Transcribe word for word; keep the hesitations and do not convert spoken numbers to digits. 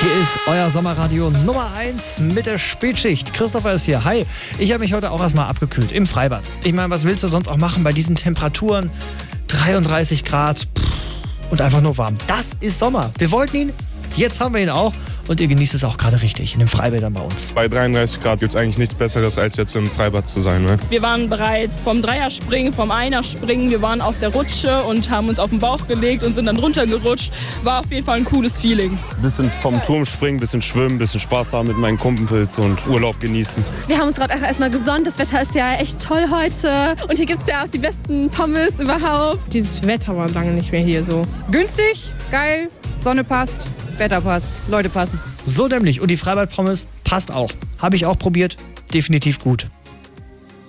Hier ist euer Sommerradio Nummer eins mit der Spätschicht. Christopher ist hier. Hi. Ich habe mich heute auch erstmal abgekühlt im Freibad. Ich meine, was willst du sonst auch machen bei diesen Temperaturen? dreiunddreißig Grad und einfach nur warm. Das ist Sommer. Wir wollten ihn, jetzt haben wir ihn auch. Und ihr genießt es auch gerade richtig in den Freibädern bei uns. Bei dreiunddreißig Grad gibt es eigentlich nichts Besseres, als jetzt im Freibad zu sein. Ne? Wir waren bereits vom Dreierspringen, vom Einerspringen. Wir waren auf der Rutsche und haben uns auf den Bauch gelegt und sind dann runtergerutscht. War auf jeden Fall ein cooles Feeling. Bisschen vom Turm springen, bisschen schwimmen, bisschen Spaß haben mit meinen Kumpels und Urlaub genießen. Wir haben uns gerade erstmal gesonnt. Das Wetter ist ja echt toll heute. Und hier gibt es ja auch die besten Pommes überhaupt. Dieses Wetter war lange nicht mehr hier so. Günstig, geil, Sonne passt. Wetter passt, Leute passen. So nämlich. Und die Freibad-Pommes passt auch. Habe ich auch probiert. Definitiv gut.